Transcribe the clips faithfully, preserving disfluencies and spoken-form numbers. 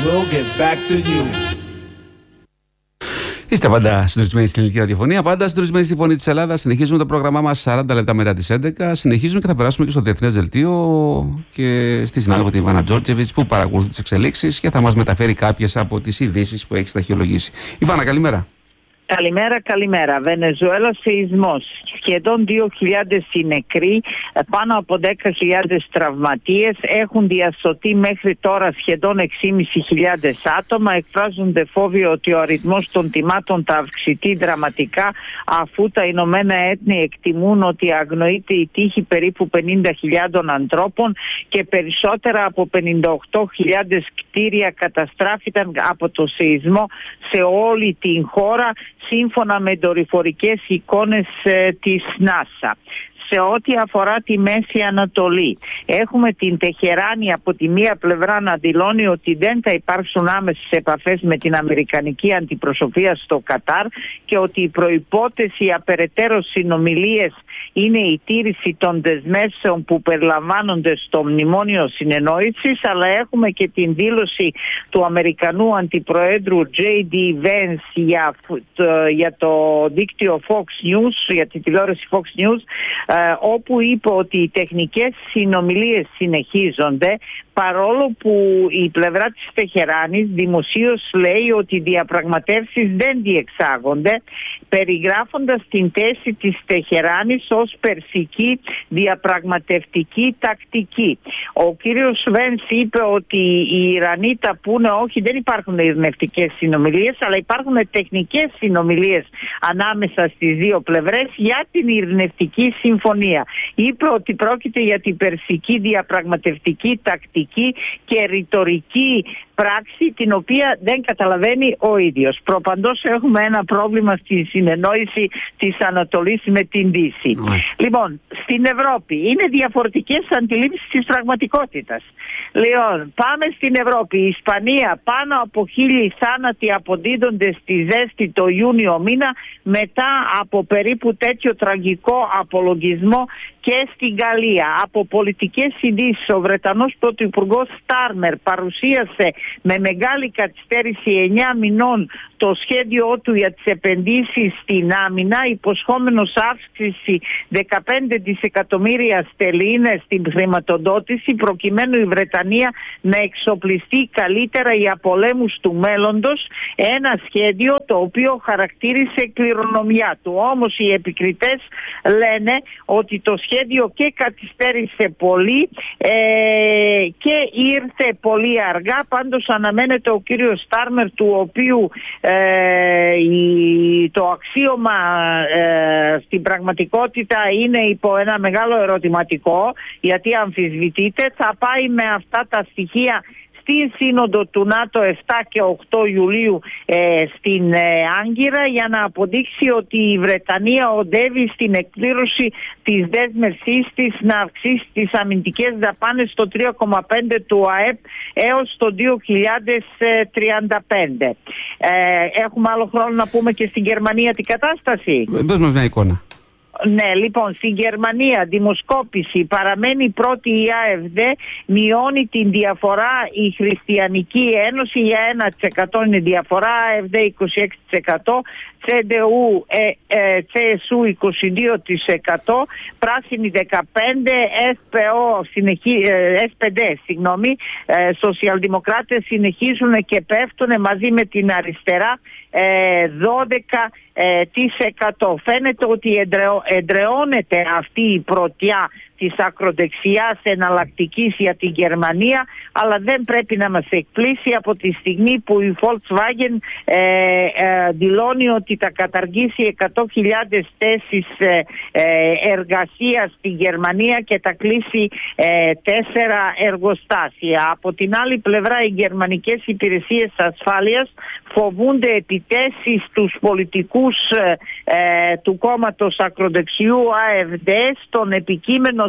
will get back to you. Είστε πάντα συντονισμένοι στην ελληνική ραδιοφωνία, πάντα συντονισμένοι στη Φωνή της Ελλάδας. Συνεχίζουμε το πρόγραμμά μας σαράντα λεπτά μετά τις έντεκα. Συνεχίζουμε και θα περάσουμε και στο Διεθνές Δελτίο και στη συνάδελφο την Ιβάνα Τζόρτζεβιτς που παρακολουθεί τις εξελίξεις και θα μας μεταφέρει κάποιες από τις ειδήσεις που έχει σταχυολογήσει. Ιβάνα, καλημέρα. Καλημέρα, καλημέρα. Βενεζουέλα, σεισμός. Σχεδόν δύο χιλιάδες νεκροί, πάνω από δέκα χιλιάδες τραυματίες. Έχουν διασωθεί μέχρι τώρα σχεδόν έξι χιλιάδες πεντακόσια άτομα. Εκφράζονται φόβοι ότι ο αριθμός των θυμάτων θα αυξηθεί δραματικά, αφού τα Ηνωμένα Έθνη εκτιμούν ότι αγνοείται η τύχη περίπου πενήντα χιλιάδων ανθρώπων και περισσότερα από πενήντα οκτώ χιλιάδες κτίρια καταστράφηκαν από το σεισμό σε όλη την χώρα, σύμφωνα με δορυφορικές εικόνες ε, της NASA. Σε ό,τι αφορά τη Μέση Ανατολή, έχουμε την Τεχεράνη από τη μία πλευρά να δηλώνει ότι δεν θα υπάρξουν άμεσες επαφές με την Αμερικανική αντιπροσωπεία στο Κατάρ και ότι η προϋπόθεση για περαιτέρω συνομιλίες είναι η τήρηση των δεσμεύσεων που περιλαμβάνονται στο Μνημόνιο Συνεννόησης, αλλά έχουμε και την δήλωση του Αμερικανού Αντιπροέδρου τζέι ντι Vance για, για το δίκτυο Fox News, για τη τηλεόραση Fox News, όπου είπε ότι οι τεχνικές συνομιλίες συνεχίζονται, παρόλο που η πλευρά της Τεχεράνης δημοσίως λέει ότι οι διαπραγματεύσεις δεν διεξάγονται, περιγράφοντας την θέση της Τεχεράνης ως περσική διαπραγματευτική τακτική. Ο κύριος Βένς είπε ότι οι Ιρανοί τα πούνε όχι, δεν υπάρχουν ειρηνευτικές συνομιλίες, αλλά υπάρχουν τεχνικές συνομιλίες ανάμεσα στις δύο πλευρές για την ειρηνευτική συμφωνία. Είπε ότι πρόκειται για την περσική διαπραγματευτική τακτική και ρητορική πράξη την οποία δεν καταλαβαίνει ο ίδιος. Προπαντός έχουμε ένα πρόβλημα στη συνεννόηση της Ανατολής με την Δύση. Mm. Λοιπόν, στην Ευρώπη είναι διαφορετικές αντιλήψεις της πραγματικότητας. Λοιπόν, πάμε στην Ευρώπη. Η Ισπανία, πάνω από χίλιοι θάνατοι αποδίδονται στη ζέστη το Ιούνιο μήνα μετά από περίπου τέτοιο τραγικό απολογισμό και στην Γαλλία. Από πολιτικές ειδήσεις, ο Βρετανός Πρωθυπουργός Στάρμερ παρουσίασε με μεγάλη καθυστέρηση εννιά μηνών το σχέδιό του για τις επενδύσεις στην άμυνα, υποσχόμενος αύξηση δεκαπέντε δισεκατομμύρια στελίνες στην χρηματοδότηση, προκειμένου η Βρετανία να εξοπλιστεί καλύτερα για πολέμους του μέλλοντος, ένα σχέδιο το οποίο χαρακτήρισε κληρονομιά του. Όμως οι επικριτές λένε ότι το σχέδιο και καθυστέρησε πολύ ε, και ήρθε πολύ αργά. Πάντως αναμένεται ο κύριος Στάρμερ, του οποίου ε, η, το αξίωμα ε, στην πραγματικότητα είναι υπό ένα μεγάλο ερωτηματικό, γιατί αμφισβητείται, θα πάει με αυτά τα στοιχεία στην Σύνοδο του ΝΑΤΟ επτά και οκτώ Ιουλίου ε, στην ε, Άγκυρα, για να αποδείξει ότι η Βρετανία οδεύει στην εκπλήρωση της δέσμευσής της να αυξήσει τις αμυντικές δαπάνες στο τρία κόμμα πέντε του ΑΕΠ έως το δύο χιλιάδες τριάντα πέντε. Ε, έχουμε άλλο χρόνο να πούμε και στην Γερμανία την κατάσταση. Δώσ' μας μια εικόνα. Ναι, λοιπόν, στην Γερμανία δημοσκόπηση παραμένει πρώτη η ΑΕΦΔ, μειώνει την διαφορά η Χριστιανική Ένωση για ένα τοις εκατό είναι διαφορά, ΑΕΦΔ είκοσι έξι τοις εκατό, τσεντεού, ε, ε, τσέσου είκοσι δύο τοις εκατό, Πράσινη δεκαπέντε τοις εκατό, ΕΣΠΟ, συνεχί, ε, ες πέντε, συγγνώμη, ε, Σοσιαλδημοκράτες συνεχίζουν και πέφτουν μαζί με την αριστερά ε, δώδεκα τοις εκατό. Φαίνεται ότι εντρεώ, εντρεώνεται αυτή η πρωτιά της ακροδεξιάς εναλλακτικής για την Γερμανία, αλλά δεν πρέπει να μας εκπλήσει από τη στιγμή που η Volkswagen ε, ε, δηλώνει ότι θα καταργήσει εκατό χιλιάδες θέσεις ε, ε, εργασίας στη Γερμανία και θα κλείσει ε, τέσσερα εργοστάσια. Από την άλλη πλευρά, οι γερμανικές υπηρεσίες ασφάλειας φοβούνται επιτέσεις στους πολιτικούς ε, ε, του κόμματος ακροδεξιού ΑΕΦΔ στον επικείμενο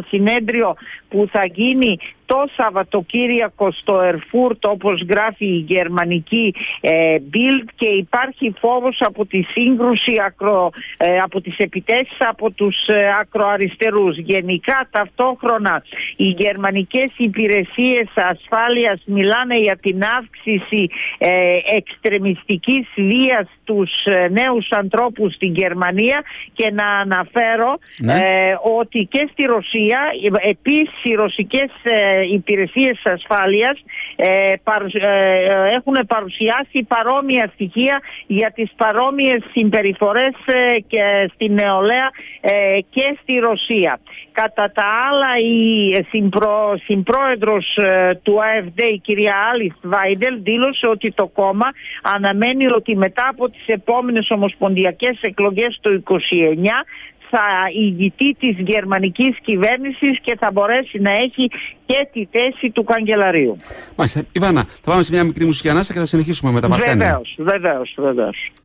συνέδριο που θα γίνει το Σαββατοκύριακο στο Ερφούρτ, όπως γράφει η γερμανική ε, Bild, και υπάρχει φόβος από τη σύγκρουση ακρο, ε, από τις επιτέσεις από τους ε, ακροαριστερούς. Γενικά ταυτόχρονα οι γερμανικές υπηρεσίες ασφάλειας μιλάνε για την αύξηση ε, εξτρεμιστικής βίας στους ε, νέους ανθρώπους στην Γερμανία, και να αναφέρω ναι. ε, ότι και στη Ρωσία επίσης οι ρωσικές ε, υπηρεσίες ασφάλειας ε, παρου, ε, έχουν παρουσιάσει παρόμοια στοιχεία για τις παρόμοιες συμπεριφορές ε, και στην νεολαία ε, και στη Ρωσία. Κατά τα άλλα, η συμπρο, συμπρόεδρος ε, του ΑΕΦΔ, η κυρία Άλις Βάιντελ, δήλωσε ότι το κόμμα αναμένει ότι μετά από τις επόμενες ομοσπονδιακές εκλογές το είκοσι εννιά θα ηγηθεί της γερμανικής κυβέρνησης και θα μπορέσει να έχει και τη θέση του καγκελαρίου. Μάλιστα. Ιβάνα, θα πάμε σε μια μικρή μουσική ανάσα και θα συνεχίσουμε με τα Βαλκάνια. Βεβαίως, βεβαίως, βεβαίως.